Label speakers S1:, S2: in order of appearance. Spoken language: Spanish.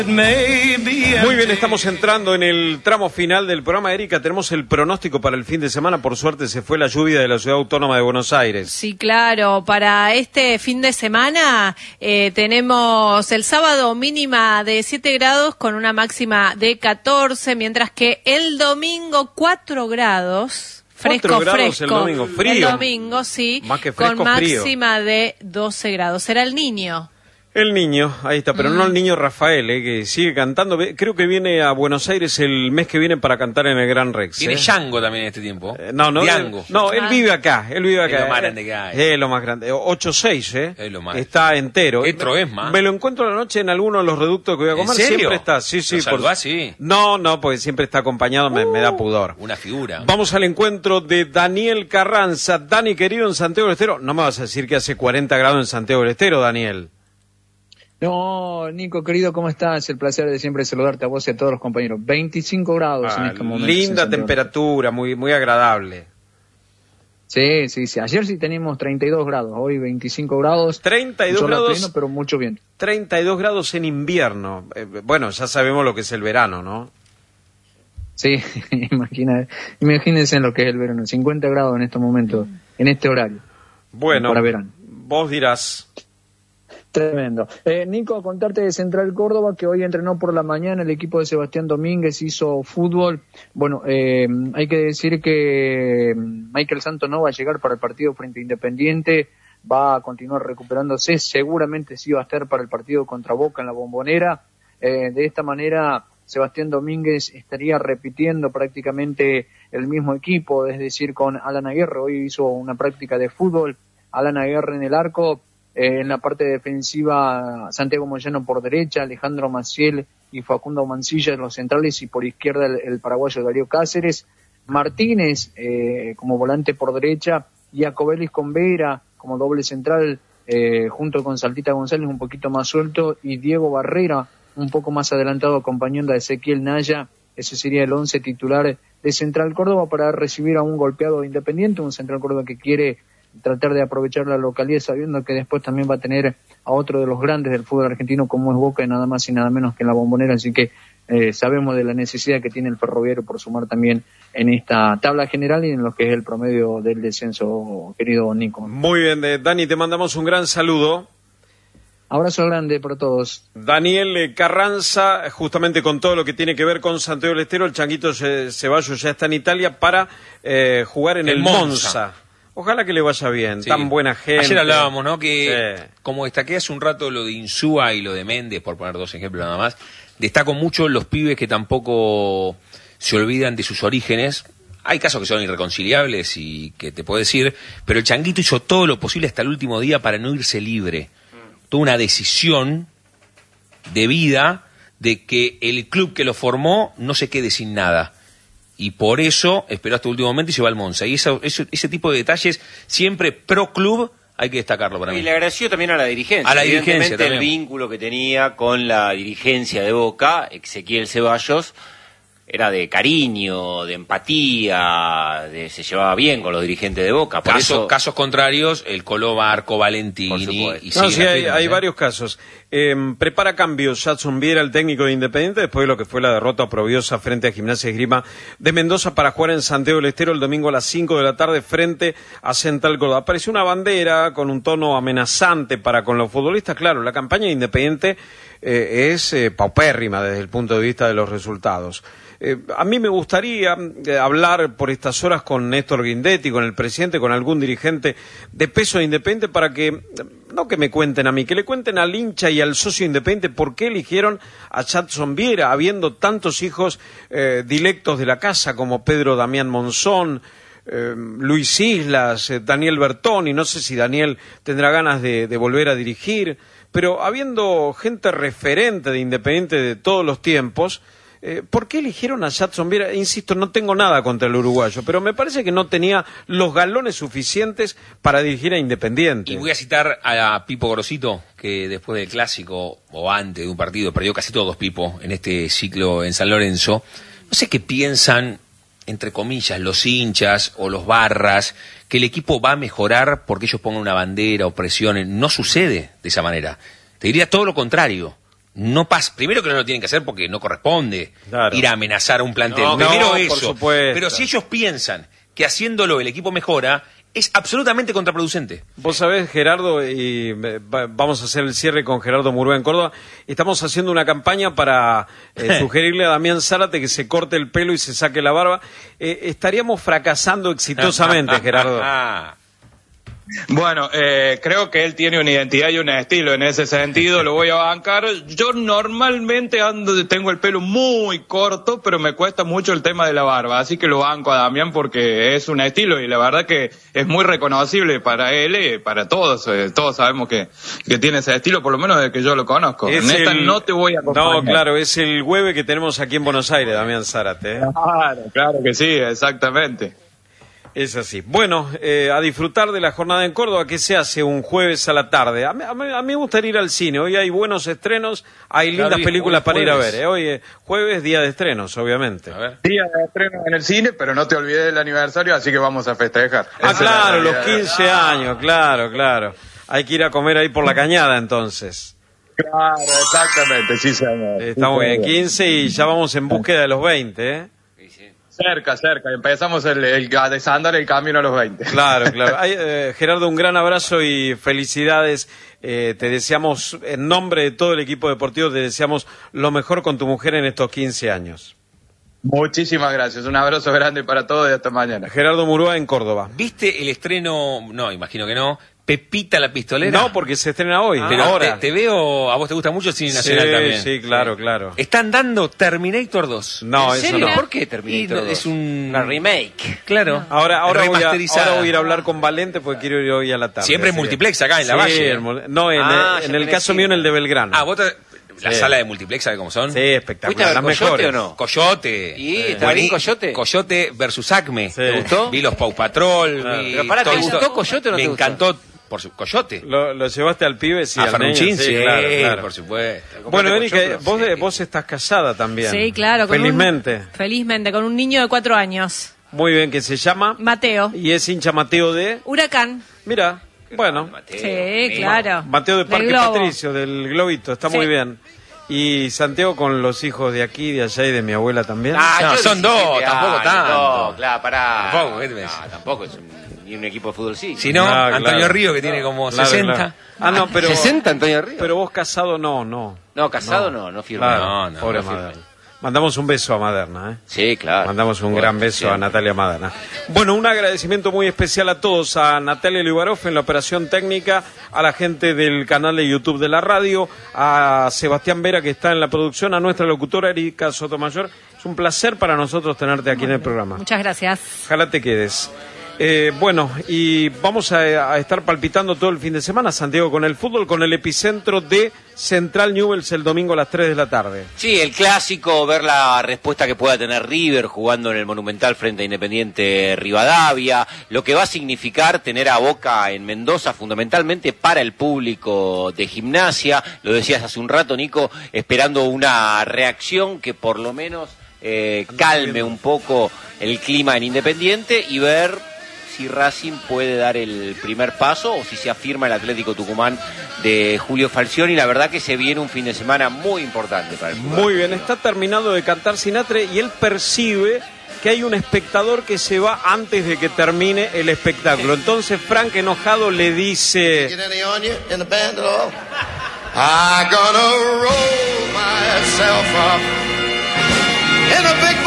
S1: Muy bien, estamos entrando en el tramo final del programa. Erika, tenemos el pronóstico para el fin de semana. Por suerte se fue la lluvia de la Ciudad Autónoma de Buenos Aires.
S2: Sí, claro. Para este fin de semana tenemos el sábado mínima de 7 grados con una máxima de 14, mientras que el domingo 4 grados. Fresco,
S1: 4 grados
S2: fresco.
S1: El domingo, frío.
S2: El domingo, sí,
S1: más que fresco,
S2: con máxima
S1: frío.
S2: de 12 grados. Será el Niño.
S1: El Niño, ahí está, pero no el Niño Rafael, que sigue cantando. Creo que viene a Buenos Aires el mes que viene para cantar en el Gran Rex.
S3: Viene Django también en este tiempo.
S1: Diango. Él vive acá,
S3: Es lo más grande que hay.
S1: Es lo más grande. 8-6,
S3: Es lo más.
S1: Está entero.
S3: Etro es más.
S1: Me lo encuentro la noche en alguno de los reductos que voy a comer.
S3: ¿En serio?
S1: Siempre está, sí.
S3: ¿Lo saludás, sí?
S1: No, porque siempre está acompañado, me da pudor.
S3: Una figura.
S1: Vamos al encuentro de Daniel Carranza. Dani, querido, en Santiago del Estero. No me vas a decir que hace 40 grados en Santiago del Estero, Daniel.
S4: No, Nico, querido, ¿cómo estás? El placer de siempre saludarte a vos y a todos los compañeros. 25 grados en este momento.
S1: Linda temperatura, muy agradable.
S4: Sí. Ayer sí teníamos 32 grados, hoy 25 grados.
S1: 32 grados.
S4: Pleno, pero mucho bien.
S1: 32 grados en invierno. Bueno, ya sabemos lo que es el verano, ¿no?
S4: Sí, imagínense en lo que es el verano. 50 grados en estos momentos, en este horario.
S1: Bueno,
S4: para verano.
S1: Vos dirás.
S4: Tremendo. Nico, contarte de Central Córdoba que hoy entrenó por la mañana el equipo de Sebastián Domínguez, hizo fútbol. Bueno, hay que decir que Michael Santos no va a llegar para el partido frente a Independiente, va a continuar recuperándose, seguramente sí va a estar para el partido contra Boca en la Bombonera. De esta manera Sebastián Domínguez estaría repitiendo prácticamente el mismo equipo, es decir, con Alan Aguirre. Hoy hizo una práctica de fútbol, Alan Aguirre en el arco. En la parte defensiva, Santiago Moyano por derecha, Alejandro Maciel y Facundo Mancilla en los centrales, y por izquierda el paraguayo Darío Cáceres, Martínez como volante por derecha, Jacobelis con Vera como doble central, junto con Saltita González un poquito más suelto, y Diego Barrera un poco más adelantado acompañando a Ezequiel Naya. Ese sería el 11 titular de Central Córdoba para recibir a un golpeado Independiente, un Central Córdoba que quiere tratar de aprovechar la localidad, sabiendo que después también va a tener a otro de los grandes del fútbol argentino como es Boca, y nada más y nada menos que en la Bombonera. Así que sabemos de la necesidad que tiene el Ferroviario por sumar también en esta tabla general y en lo que es el promedio del descenso, querido Nico.
S1: Muy bien, Dani, te mandamos un gran saludo.
S4: Abrazo grande para todos.
S1: Daniel Carranza, justamente con todo lo que tiene que ver con Santiago del Estero, el Changuito Ceballos ya está en Italia para jugar en el Monza. Ojalá que le vaya bien, sí. Tan buena gente.
S3: Ayer hablábamos, ¿no? Que como destaqué hace un rato lo de Insúa y lo de Méndez, por poner dos ejemplos nada más, destaco mucho los pibes que tampoco se olvidan de sus orígenes. Hay casos que son irreconciliables y que te puedo decir, pero el Changuito hizo todo lo posible hasta el último día para no irse libre. Tuvo una decisión de vida de que el club que lo formó no se quede sin nada. Y por eso esperó hasta el último momento y se va al Monza. Y ese tipo de detalles, siempre pro club, hay que destacarlo para mí.
S5: Y le agradeció también a la dirigencia.
S3: A la dirigencia también.
S5: El vínculo que tenía con la dirigencia de Boca, Ezequiel Ceballos, era de cariño, de empatía, se llevaba bien con los dirigentes de Boca. Por eso...
S3: Casos contrarios, el Colo Barco, Valentini...
S1: hay varios casos. Prepara cambios Jadson Viera, el técnico de Independiente, después de lo que fue la derrota oprobiosa frente a Gimnasia y Esgrima de Mendoza, para jugar en Santiago del Estero el domingo a las 5 de la tarde frente a Central Córdoba. Apareció una bandera con un tono amenazante para con los futbolistas. Claro, la campaña de Independiente es paupérrima desde el punto de vista de los resultados. A mí me gustaría hablar por estas horas con Néstor Guindetti, con el presidente, con algún dirigente de peso de Independiente, para que, no que me cuenten a mí, que le cuenten al hincha y al socio Independiente por qué eligieron a Jadson Viera, habiendo tantos hijos dilectos de la casa como Pedro Damián Monzón, Luis Islas, Daniel Bertoni. No sé si Daniel tendrá ganas de volver a dirigir, pero habiendo gente referente de Independiente de todos los tiempos, ¿por qué eligieron a Jadson Viera? Insisto, no tengo nada contra el uruguayo, pero me parece que no tenía los galones suficientes para dirigir a Independiente.
S3: Y voy a citar a Pipo Gorosito, que después del clásico, o antes de un partido, perdió casi todos Pipo en este ciclo en San Lorenzo. No sé qué piensan, entre comillas, los hinchas o los barras, que el equipo va a mejorar porque ellos pongan una bandera o presionen. No sucede de esa manera. Te diría todo lo contrario. no pasa. Primero que no lo tienen que hacer porque no corresponde ir a amenazar a un plantel.
S1: No,
S3: Primero
S1: por
S3: eso.
S1: supuesto.
S3: Pero si ellos piensan que haciéndolo el equipo mejora, es absolutamente contraproducente.
S1: Vos sabés, Gerardo, y vamos a hacer el cierre con Gerardo Murúa en Córdoba, estamos haciendo una campaña para sugerirle a Damián Zárate que se corte el pelo y se saque la barba. Estaríamos fracasando exitosamente, Gerardo.
S6: Bueno, creo que él tiene una identidad y un estilo, en ese sentido lo voy a bancar. Yo normalmente tengo el pelo muy corto, pero me cuesta mucho el tema de la barba, así que lo banco a Damián porque es un estilo y la verdad que es muy reconocible para él y para todos. Todos sabemos que tiene ese estilo, por lo menos desde que yo lo conozco.
S1: Es
S6: en esta no te voy a acompañar.
S1: No, claro, es el hueve que tenemos aquí en Buenos Aires, Damián Zárate.
S6: Claro que sí, exactamente.
S1: Es así. Bueno, a disfrutar de la jornada en Córdoba, que se hace un jueves a la tarde. A mí me gustaría ir al cine. Hoy hay buenos estrenos, hay lindas películas para ir a ver. Hoy es jueves, día de estrenos, obviamente.
S3: A ver.
S6: Día de estreno en el cine, pero no te olvides del aniversario, así que vamos a festejar.
S1: Ah,
S6: Esa
S1: claro,
S6: es la
S1: los
S6: realidad.
S1: 15 años, claro. Hay que ir a comer ahí por la cañada, entonces.
S6: Claro, exactamente, sí señor.
S1: Está muy bien, 15 y ya vamos en búsqueda de los 20, ¿eh?
S6: Cerca, empezamos a desandar el camino a los 20.
S1: Claro. Gerardo, un gran abrazo y felicidades. Te deseamos, en nombre de todo el equipo deportivo, te deseamos lo mejor con tu mujer en estos 15 años.
S6: Muchísimas gracias, un abrazo grande para todos y hasta mañana.
S1: Gerardo Murúa en Córdoba.
S3: ¿Viste el estreno? No, imagino que no. Pepita la Pistolera.
S1: No, porque se estrena hoy,
S3: Pero
S1: ahora.
S3: te veo, a vos te gusta mucho el cine nacional también.
S1: Sí, claro.
S3: Están dando Terminator 2.
S1: No,
S5: ¿En
S1: eso
S5: serio?
S1: no.
S5: ¿Por qué Terminator
S3: Y
S5: 2?
S3: Es
S5: una remake.
S3: Claro.
S1: Ahora voy
S3: remasterizada.
S1: a ir a hablar con Valente porque quiero ir hoy a la tarde.
S3: Siempre en
S1: así que-
S3: multiplex acá en la Valle.
S1: No, en el caso mío en el de Belgrano.
S3: Ah, vos la sala de multiplex, ¿sabes cómo son?
S1: Sí, espectacular.
S5: ¿Fuiste a ver
S1: Las
S5: Coyote
S1: mejores.
S5: o no?
S3: Coyote.
S5: ¿Y está bien Coyote?
S3: Coyote versus Acme.
S1: Sí.
S5: ¿Te gustó?
S3: Vi los Pau Patrol.
S1: Claro.
S3: vi
S5: Pero pará, ¿te
S3: todo
S5: gustó
S3: esto.
S5: Coyote o no
S3: Me
S5: te gustó?
S3: encantó Coyote.
S1: ¿Lo llevaste al pibe? Sí,
S3: A
S1: al niño,
S3: Ferruchin, sí,
S1: claro.
S3: por supuesto.
S1: Bueno, Erika,
S5: Coyote,
S1: vos estás casada también.
S2: Sí, claro.
S1: Felizmente.
S2: Felizmente, con un niño de 4 años.
S1: Muy bien, que se llama...
S2: Mateo.
S1: Y es hincha Mateo de...
S2: Huracán.
S1: Mira, bueno,
S2: Sí, claro.
S1: Mateo de
S2: Del
S1: Parque
S2: Globo.
S1: Patricio, del Globito, está
S2: Sí.
S1: muy bien. Y Santiago con los hijos de aquí, de allá y de mi abuela también.
S3: No,
S5: yo
S3: son
S5: 17
S3: dos, tampoco
S5: años,
S3: tanto.
S5: No, claro, pará.
S3: Tampoco, ¿qué te pensás?
S5: No, tampoco es ni un equipo de fútbol, sí.
S3: Si no,
S1: Ah,
S3: Antonio
S1: claro.
S3: Río, que tiene como
S1: Claro,
S3: 60.
S1: claro. Ah, no, pero...
S5: 60 Antonio Río.
S1: Pero vos casado no.
S5: No, casado no firme.
S1: Claro,
S3: No,
S1: pobre
S5: no firme.
S1: Maderna. Mandamos un beso a Maderna, ¿eh?
S5: Sí, claro.
S1: Mandamos un
S5: Bueno,
S1: gran beso a
S5: siempre.
S1: Natalia Maderna. Bueno, un agradecimiento muy especial a todos, a Natalia Liubarov en la operación técnica, a la gente del canal de YouTube de la radio, a Sebastián Vera que está en la producción, a nuestra locutora Erika Sotomayor. Es un placer para nosotros tenerte aquí en el programa.
S2: Muchas gracias.
S1: Ojalá te quedes. Bueno, y vamos a estar palpitando todo el fin de semana, Santiago, con el fútbol, con el epicentro de Central Newell's el domingo a las 3 de la tarde.
S5: Sí, el clásico, ver la respuesta que pueda tener River jugando en el Monumental frente a Independiente Rivadavia, lo que va a significar tener a Boca en Mendoza fundamentalmente para el público de Gimnasia, lo decías hace un rato, Nico, esperando una reacción que por lo menos calme un poco el clima en Independiente y ver si Racing puede dar el primer paso o si se afirma el Atlético Tucumán de Julio Falcioni. La verdad que se viene un fin de semana muy importante para el fútbol.
S1: Muy bien, está terminando de cantar Sinatra y él percibe que hay un espectador que se va antes de que termine el espectáculo. Entonces Frank, enojado, le dice...
S7: Get any on you in the band at all? I'm gonna roll myself up in a big